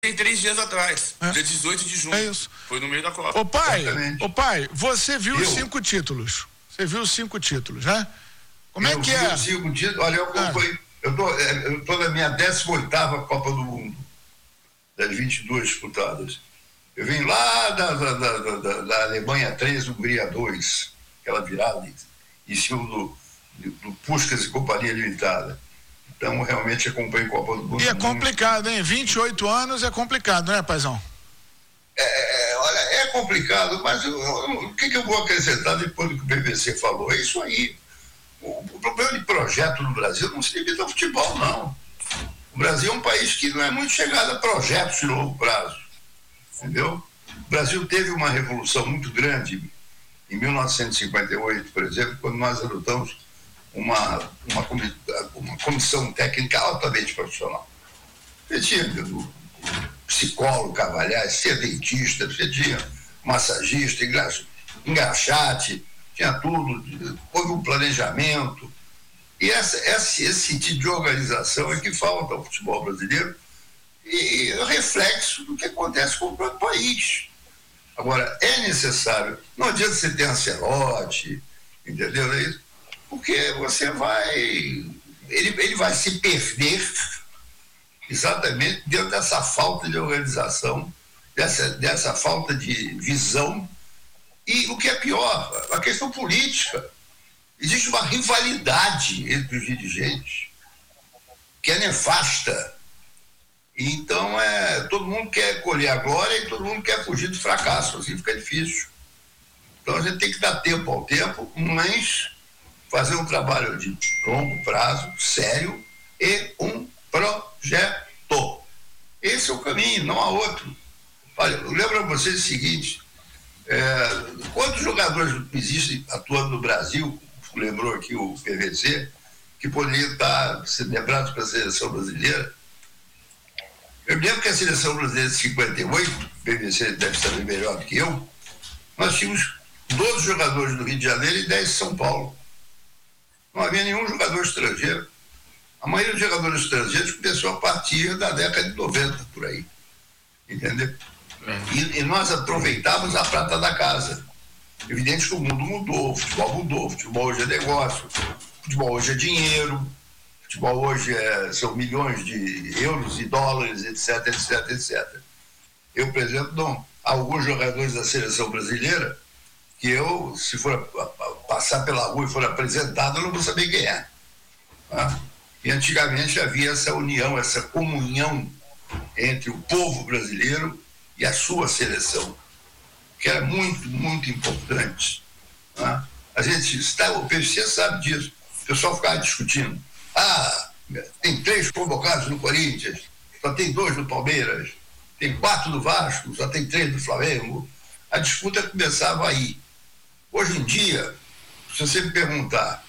tem 3 dias atrás, dia 18 de junho. É isso. Foi no meio da Copa. Ô pai, você viu os 5 títulos. Você viu os 5 títulos, né? Como é que é? Os 5 títulos, olha, eu tô na minha 18ª Copa do Mundo, das 22 disputadas. Eu vim lá da Alemanha 3, Hungria 2, aquela virada em cima do Puskás e Companhia Limitada. Então, realmente acompanho a Copa do Mundo. E é complicado, hein? 28 anos é complicado, né, paizão? Olha, é complicado, mas o que eu vou acrescentar depois do que o BBC falou? É isso aí. O problema de projeto no Brasil não se limita ao futebol, não. O Brasil é um país que não é muito chegado a projetos de longo prazo. Entendeu? O Brasil teve uma revolução muito grande em 1958, por exemplo, quando nós adotamos uma comissão técnica altamente profissional. Você tinha psicólogo, cavalhais, você tinha dentista, você tinha massagista, engraxate, tinha tudo, houve um planejamento. E esse sentido de organização é que falta ao futebol brasileiro e é reflexo do que acontece com o próprio país. Agora, é necessário, não adianta você ter Ancelotti, entendeu? É isso? Porque você ele vai se perder exatamente dentro dessa falta de organização, dessa falta de visão e, o que é pior, a questão política. Existe uma rivalidade entre os dirigentes que é nefasta. Então, todo mundo quer colher a glória e todo mundo quer fugir do fracasso, assim fica difícil. Então, a gente tem que dar tempo ao tempo, mas fazer um trabalho de longo prazo, sério, e um projeto. Esse é o caminho, não há outro. Olha, eu lembro a vocês o seguinte, quantos jogadores existem atuando no Brasil, lembrou aqui o PVC, que poderiam estar sendo lembrados para a seleção brasileira? Eu lembro que a seleção brasileira de 58, o PVC deve saber melhor do que eu, nós tínhamos 12 jogadores do Rio de Janeiro e 10 de São Paulo. Não havia nenhum jogador estrangeiro. A maioria dos jogadores estrangeiros começou a partir da década de 90, por aí. Entendeu? E nós aproveitávamos a prata da casa. Evidente que o mundo mudou, o futebol hoje é negócio, o futebol hoje é dinheiro, o futebol hoje são milhões de euros e dólares, etc, etc, etc. Eu, por exemplo, não. Há alguns jogadores da seleção brasileira que eu, se for passar pela rua e for apresentado, eu não vou saber quem é. Tá? E antigamente havia essa união, essa comunhão entre o povo brasileiro e a sua seleção, que era muito, muito importante. Tá? A gente o PVC sabe disso. O pessoal ficava discutindo. Tem 3 convocados no Corinthians, só tem 2 no Palmeiras, tem 4 no Vasco, só tem 3 no Flamengo. A disputa começava aí. Hoje em dia, se você me perguntar,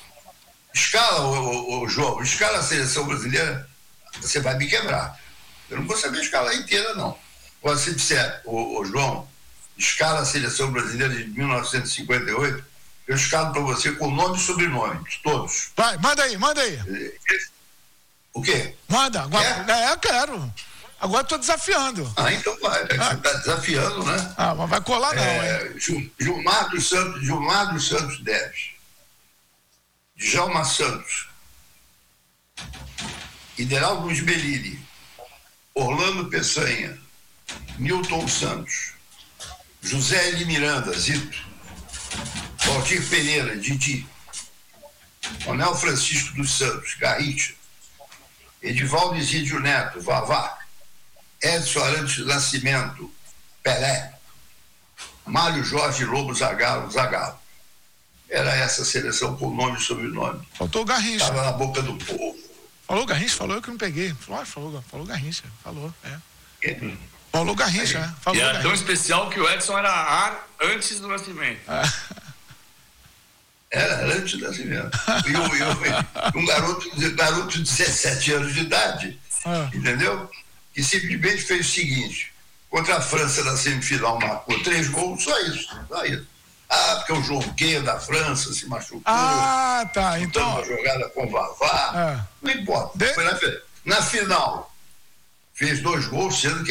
escala, João, escala a seleção brasileira, você vai me quebrar. Eu não vou saber escalar inteira, não. Agora, se disser, João, escala a seleção brasileira de 1958, eu escalo para você com nome e sobrenome, todos. Vai, manda aí. O quê? Manda, agora, eu quero. Agora estou desafiando. Então vai, você está desafiando, né? Mas vai colar não, hein? Gilmar dos Santos Neves, Djalma Santos, Ideraldo Luiz Bellini, Orlando Peçanha, Nilton Santos, José Eli Miranda, Zito, Valdir Pereira, Didi, Manuel Francisco dos Santos, Garrincha, Edivaldo Isídio Neto, Vavá, Edson Arantes Nascimento, Pelé, Mário Jorge Lobo Zagallo. Era essa seleção com nome e sobrenome. Faltou o Garrincha. Estava na boca do povo. Falou Garrincha, falou, eu que não peguei. Falou Garrincha, falou, Falou Garrincha, falou. E era tão especial que o Edson era antes do nascimento. Era antes do nascimento. E um garoto de 17 anos de idade, entendeu? Que simplesmente fez o seguinte: contra a França na semifinal marcou 3 gols, só isso. Porque o Jonquet da França se machucou. Tá, então. Uma jogada com o Vavá. Não importa. Foi na final fez 2 gols, sendo que